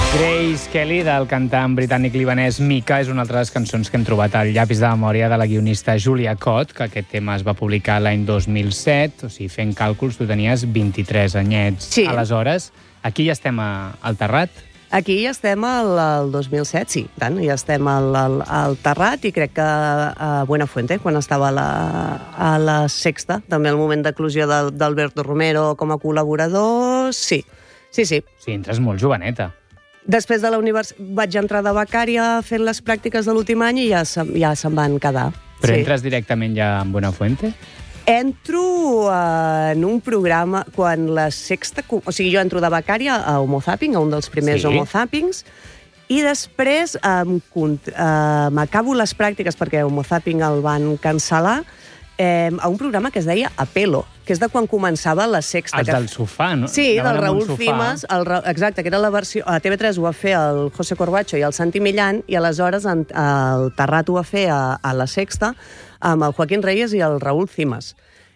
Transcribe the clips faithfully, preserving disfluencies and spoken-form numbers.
Grace Kelly, del cantant britànic-libanès Mika, és una altra de les cançons que hem trobat al llapis de memòria de la guionista Julia Cott, que aquest tema es va publicar l'any dos mil set, o sigui, fent càlculs, tu tenies vint-i-tres anyets. Sí. Aleshores, aquí ja estem a, al Terrat? Aquí ja estem al, al dos mil set, sí, tant, ja estem al, al, al Terrat, i crec que a Buenafuente, quan estava a la, a la Sexta, també al moment d'eclusió d'Alberto Romero com a col·laborador, sí, sí, sí. Sí, entres molt joveneta. Després de la universitat vaig entrar de becària fent les pràctiques de l'últim any i ja, se, ja se'n van quedar. Però sí. entres directament ja en Buenafuente? Entro uh, en un programa quan la Sexta... O sigui, jo entro de becària a Homo Zapping, a un dels primers sí. Homo Zappings, i després um, uh, m'acabo les pràctiques perquè Homo Zapping el van cancel·lar eh, a un programa que es deia Apelo, que és de quan començava la Sexta. Els que... del sofà, no? Sí, Anaven del Raül sofà. Cimas, el, exacte, que era la versió... A T V tres ho va fer el José Corbacho i el Santi Millán, i aleshores en, el Terrat ho va fer a, a la Sexta amb el Joaquín Reyes i el Raül Cimas.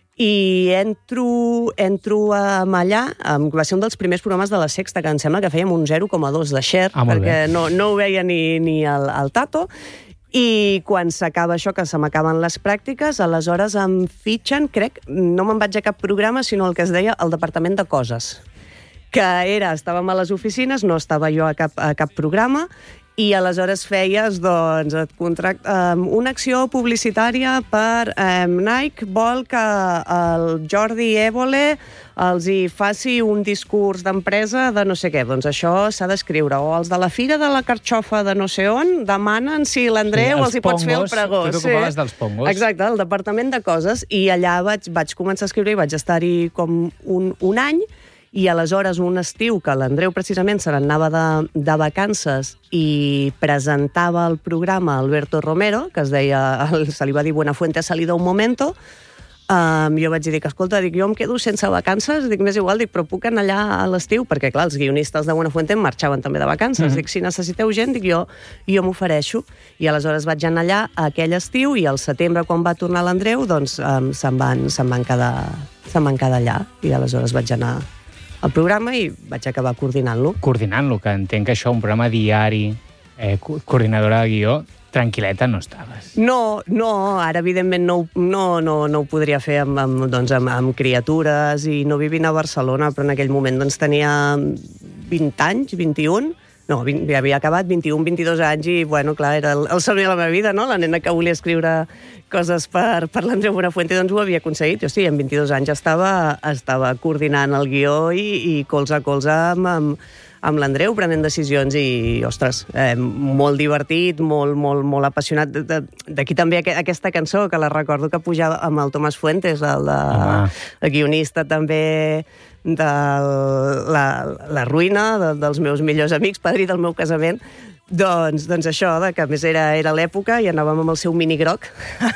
I entro, entro allà, va ser un dels primers programes de la Sexta, que em sembla que fèiem un zero coma dos de share, ah, perquè no, no ho veia ni, ni el, el Tato. I quan s'acaba això, que se m'acaben les pràctiques, aleshores em fitxen, crec, no me'n vaig a cap programa, sinó el que es deia el Departament de Coses, que era, estàvem a les oficines, no estava jo a cap, a cap programa, i aleshores feies, doncs, et contract... um, una acció publicitària per um, Nike vol que el Jordi Évole els hi faci un discurs d'empresa de no sé què. Doncs això s'ha d'escriure. O els de la Fira de la Carxofa de no sé on demanen si l'Andreu sí, els hi pots fer el pregó. Tu t'ocupaves sí. dels pongos. Exacte, el Departament de Coses. I allà vaig, vaig començar a escriure i vaig estar-hi com un, un any. I aleshores un estiu que l'Andreu precisament se n'anava de, de vacances i presentava el programa Alberto Romero, que es deia, se li va dir Buenafuente ha salido un momento, um, jo vaig dir que, escolta, dic, jo em quedo sense vacances, dic, més igual, dic, però puc anar allà a l'estiu, perquè, clar, els guionistes de Buenafuente marxaven també de vacances, mm-hmm. dic, si necessiteu gent, dic, jo, jo m'ofereixo, i aleshores vaig anar allà aquell estiu, i al setembre, quan va tornar l'Andreu, doncs um, se'n van, se'n van quedar, se'n van quedar allà, i aleshores vaig anar el programa i vaig acabar coordinant-lo. Coordinant-lo, que entenc que això, un programa diari, eh, coordinadora de guió, tranquil·leta no estaves. No, no, ara evidentment no, no, no, no ho podria fer amb, amb, doncs, amb, amb criatures i no vivint a Barcelona, però en aquell moment doncs, tenia vint anys, vint-i-un, no, vint, havia acabat vint-i-un, vint-i-dos anys i, bueno, clar, era el, el somni de la meva vida, no? La nena que volia escriure coses per, per l'Andreu Buenafuente, doncs ho havia aconseguit. Jo sí, amb vint-i-dos anys estava, estava coordinant el guió i, i colze a colze amb, amb, amb l'Andreu, prenent decisions i, ostres, eh, molt divertit, molt, molt, molt apassionat. D'aquí també aqu aquesta cançó, que la recordo que pujava amb el Tomàs Fuentes, el, de, el guionista també de la, la ruïna, de, dels meus millors amics, padrí del meu casament. Doncs, doncs això, de que a més era, era l'època i anàvem amb el seu mini groc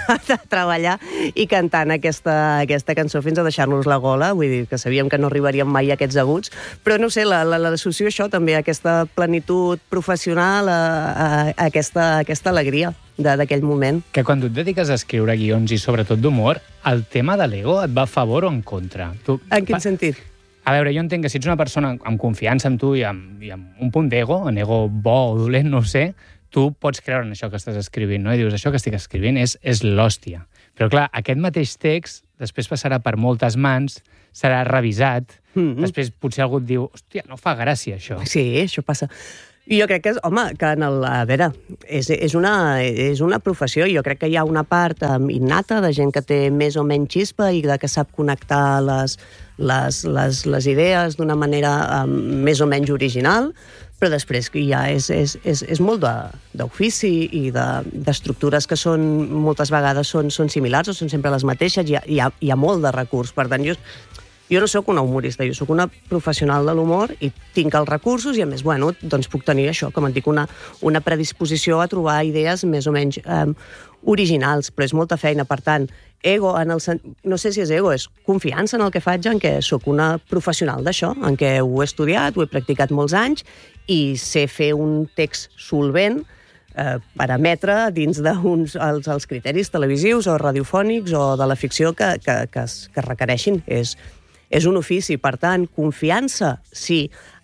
a treballar i cantant aquesta, aquesta cançó fins a deixar-nos la gola, vull dir que sabíem que no arribaríem mai a aquests aguts, però no sé, l'associo això també, a aquesta plenitud professional, a, a, a, aquesta, a aquesta alegria d'aquell moment. Que quan tu et dediques a escriure guions i sobretot d'humor, el tema de l'ego et va a favor o en contra? Tu... En quin sentit? A veure, jo entenc que si ets una persona amb confiança en tu i amb, i amb un punt d'ego, un ego bo o dolent, no ho sé, tu pots creure en això que estàs escrivint, no? I dius, això que estic escrivint és, és l'hòstia. Però clar, aquest mateix text després passarà per moltes mans, serà revisat, mm-hmm. després potser algú et diu, hòstia, no fa gràcia això. Sí, això passa. I jo crec que, és, home, que en el, a veure, és, és, una, és una professió. Jo crec que hi ha una part um, innata de gent que té més o menys xispa i de que sap connectar les, les, les, les idees d'una manera um, més o menys original, però després que ja és, és, és, és molt d'ofici i d'estructures de, que són, moltes vegades són, són similars o són sempre les mateixes. Hi ha, hi ha, hi ha molt de recurs. Per tant, jo... Jo no sóc una humorista, jo sóc una professional de l'humor i tinc els recursos i, a més, bueno, doncs puc tenir això, com et dic, una, una predisposició a trobar idees més o menys eh, originals, però és molta feina. Per tant, ego, en el sen... no sé si és ego, és confiança en el que faig, en què sóc una professional d'això, en què ho he estudiat, ho he practicat molts anys i sé fer un text solvent eh, per emetre dins d'uns els, els criteris televisius o radiofònics o de la ficció que, que, que, es, que es requereixin. És... És un ofici, per tant, confiança, sí.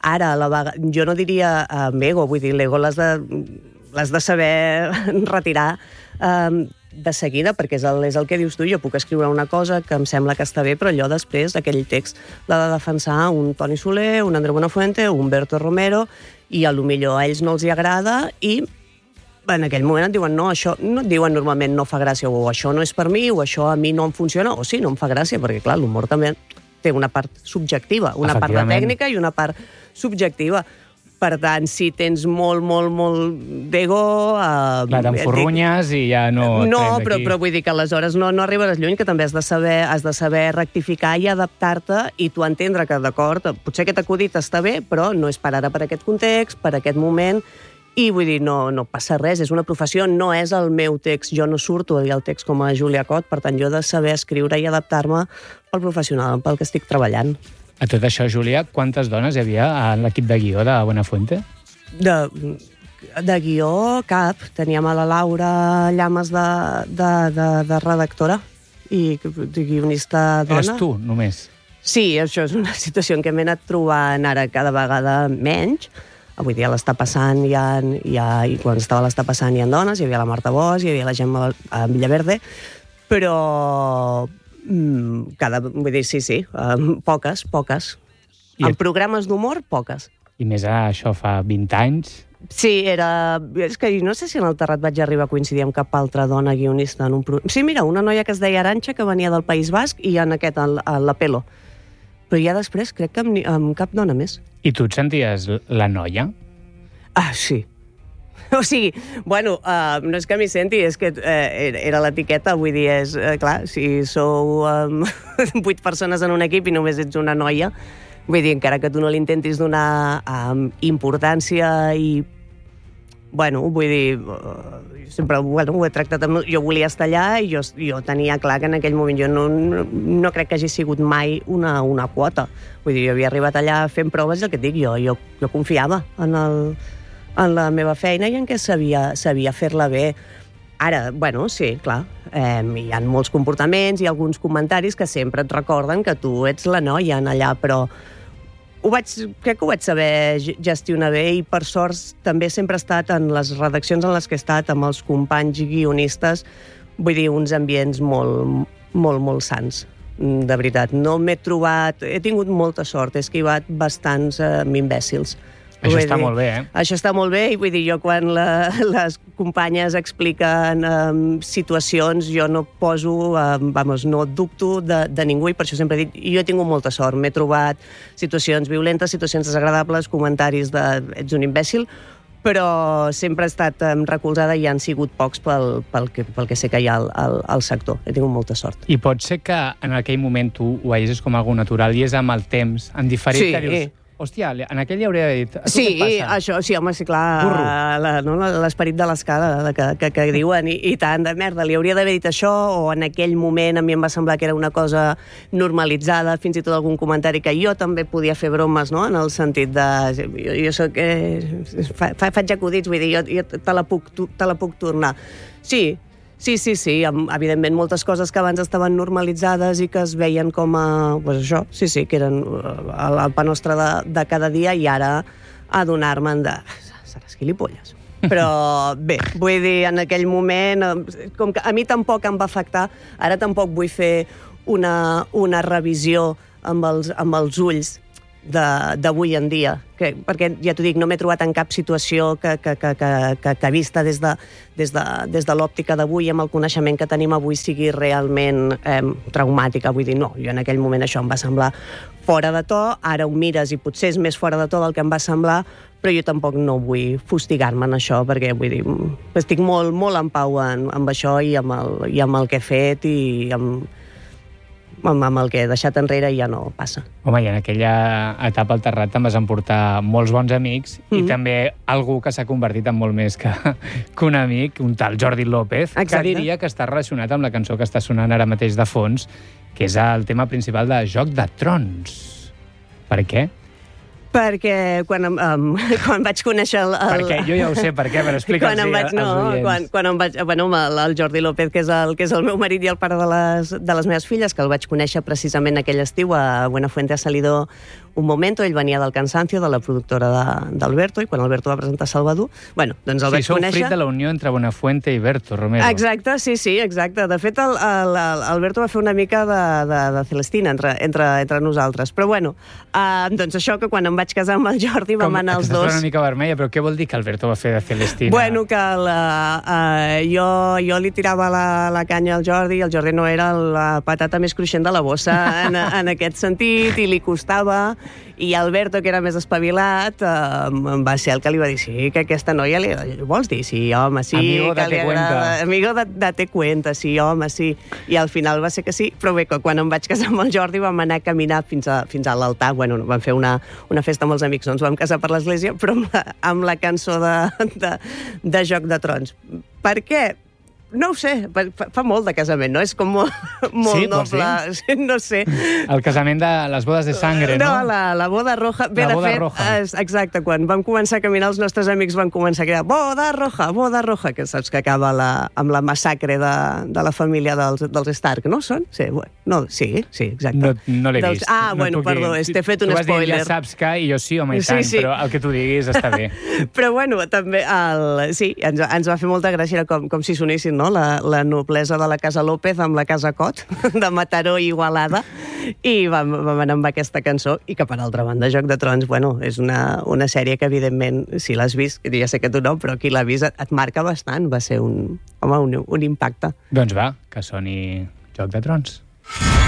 Ara, la vaga... jo no diria amb ego, vull dir, l'ego l'has de, l'has de saber retirar um, de seguida, perquè és el, és el que dius tu, jo puc escriure una cosa que em sembla que està bé, però allò després, aquell text, l'ha de defensar un Toni Soler, un Andreu Buenafuente, un Humberto Romero, i a lo millor a ells no els hi agrada, i en aquell moment et diuen no, això no et diuen normalment no fa gràcia, o això no és per mi, o això a mi no em funciona, o sí, no em fa gràcia, perquè clar, l'humor també té una part subjectiva, una part de tècnica i una part subjectiva. Per tant, si tens molt, molt, molt d'ego... Eh, Clar, t'enforrunyes i ja no... No, però, però vull dir que aleshores no, no arribaràs lluny, que també has de saber, has de saber rectificar i adaptar-te i tu entendre que, d'acord, potser aquest acudit està bé, però no és per ara, per aquest context, per aquest moment, i vull dir, no, no passa res, és una professió, no és el meu text, jo no surto a dir el text com a Júlia Cot, per tant, jo he de saber escriure i adaptar-me pel professional, pel que estic treballant. A tot això, Júlia, quantes dones hi havia a l'equip de guió de Buenafuente? De, de guió, cap. Teníem a la Laura Llames de, de, de, de redactora i de guionista dona. Eres tu, només? Sí, això és una situació en què m'he anat trobant ara cada vegada menys. Avui dia l'està passant, hi ha, hi ha, i quan estava l'està passant hi ha dones, hi havia la Marta Bosch, hi havia la Gemma Villaverde, però... Cada, vull dir, sí, sí, um, poques, poques. I en et... programes d'humor, poques. I més ara, això fa vint anys? Sí, era... És que no sé si en el Terrat vaig arribar a coincidir amb cap altra dona guionista en un programa. Sí, mira, una noia que es deia Arantxa, que venia del País Basc, i en aquest, a la Pelo. Però ja després crec que amb, amb cap dona més. I tu et senties la noia? Ah, sí. O sigui, bueno, uh, no és que m'hi senti, és que uh, era l'etiqueta, vull dir, és, uh, clar, si sou um, vuit persones en un equip i només ets una noia, vull dir, encara que tu no li intentis donar um, importància i, bueno, vull dir, uh, sempre, bueno, ho he tractat amb... Jo volia estar allà i jo, jo tenia clar que en aquell moment jo no, no, no crec que hagi sigut mai una, una quota. Vull dir, jo havia arribat allà fent proves i el que et dic, jo, jo, jo confiava en el... en la meva feina i en què sabia, sabia fer-la bé. Ara, bueno, sí, clar, eh, hi ha molts comportaments i alguns comentaris que sempre et recorden que tu ets la noia en allà, però ho vaig, crec que ho vaig saber gestionar bé i per sort també sempre he estat en les redaccions en les que he estat amb els companys guionistes, vull dir, uns ambients molt, molt, molt sans. De veritat, no m'he trobat... He tingut molta sort, he esquivat bastants eh, imbècils. Això està molt bé, eh? Això està molt bé, i vull dir, jo quan la, les companyes expliquen um, situacions, jo no poso, um, vamos, no dubto de, de ningú, i per això sempre he dit, jo he tingut molta sort, m'he trobat situacions violentes, situacions desagradables, comentaris de ets un imbècil, però sempre he estat um, recolzada i han sigut pocs pel, pel, que, pel que sé que hi ha al, al, al sector. He tingut molta sort. I pot ser que en aquell moment tu ho hagis com algo natural i és amb el temps, en diferit, sí, que dius... Hòstia, en aquell hi hauria dit... Sí, això, sí, home, sí, clar, la, no, l'esperit de l'escala que, que, que diuen, i, i tant, de merda, li hauria d'haver dit això, o en aquell moment a mi em va semblar que era una cosa normalitzada, fins i tot algun comentari que jo també podia fer bromes, no?, en el sentit de... Jo, jo soc... Eh, fa, faig acudits, vull dir, jo, jo te, la puc, te la puc tornar. Sí, Sí, sí, sí, evidentment moltes coses que abans estaven normalitzades i que es veien com a, pues això, sí, sí, que eren el, el pa nostre de, de cada dia, i ara adonar-me'n de... Seràs gilipolles. Però bé, vull dir, en aquell moment, com que a mi tampoc em va afectar, ara tampoc vull fer una, una revisió amb els, amb els ulls d'avui en dia, que, perquè ja t'ho dic, no m'he trobat en cap situació que, que, que, que, que, que vista des de, des de, des de l'òptica d'avui, amb el coneixement que tenim avui, sigui realment eh, traumàtica. Vull dir, no, jo en aquell moment això em va semblar fora de to, ara ho mires i potser és més fora de to del que em va semblar, però jo tampoc no vull fustigar-me en això, perquè vull dir, estic molt, molt en pau en, amb això i amb, el, i amb el que he fet i amb... amb el que he deixat enrere ja no passa. Home, i en aquella etapa al Terrat te'n vas emportar molts bons amics mm-hmm. i també algú que s'ha convertit en molt més que, que un amic, un tal Jordi López, Exacte. que diria que està relacionat amb la cançó que està sonant ara mateix de fons, que és el tema principal de Joc de Trons. Per què? Perquè quan, um, quan vaig conèixer el, el... Perquè jo ja ho sé, per què, però explica'ls quan em vaig, no, als oients. Quan, quan em vaig... Bueno, el, el Jordi López, que és el, que és el meu marit i el pare de les, de les meves filles, que el vaig conèixer precisament aquell estiu a Buenafuente, a Salidó, un momento, ell venia del Cansancio, de la productora de, d'Alberto, i quan Alberto va presentar Salvador, bueno, doncs el sí, vaig conèixer... Sí, sou fruit de la unió entre Buenafuente i Berto Romero. Exacte, sí, sí, exacte. De fet, el, el, el Alberto va fer una mica de, de, de Celestina entre, entre, entre nosaltres. Però bueno, uh, doncs això, que quan em vaig casar amb el Jordi vam Com, anar els dos... una mica vermella, però què vol dir que Alberto va fer de Celestina? Bueno, que la, uh, jo, jo li tirava la, la canya al Jordi i el Jordi no era la patata més cruixent de la bossa en, en aquest sentit, i li costava, i Alberto, que era més espavilat, uh, va ser el que li va dir, sí, que aquesta noia li... Vols dir? Sí, home, sí. Amigo, que date li cuenta. agrada. Amigo, de, date cuenta, sí, home, sí. I al final va ser que sí, però bé, quan em vaig casar amb el Jordi vam anar a caminar fins a, fins a l'altar, bueno, vam fer una, una festa amb els amics, no ens vam casar per l'església, però amb la, amb la cançó de, de, de Joc de Trons. Per què? No ho sé, fa, fa molt de casament, no? És com molt, molt sí, noble, sí? No sé. El casament de les bodes de sangre, no? No, la, la boda roja. Bé, la boda de fet, roja. És, exacte, quan vam començar a caminar, els nostres amics van començar a cridar boda roja, boda roja, que saps que acaba la, amb la massacre de, de la família dels, dels Stark, no són? Sí, bueno, no, sí, sí, exacte. No, no l'he dels, vist. Ah, no bueno, perdó, t'he fet un tu spoiler. Tu vas dir, ja saps que, i jo sí, home, i sí, tant, sí. però el que tu diguis està bé. Però bueno, també, el, sí, ens, ens va fer molta gràcia, com, com si sonessin, no?, la, la noblesa de la Casa López amb la Casa Cot, de Mataró i Igualada, i vam, vam anar amb aquesta cançó, i que per altra banda, Joc de Trons, bueno, és una, una sèrie que evidentment, si l'has vist, ja sé que tu no, però qui l'ha vist et, et marca bastant, va ser un, home, un, un impacte. Doncs va, que soni Joc de Trons.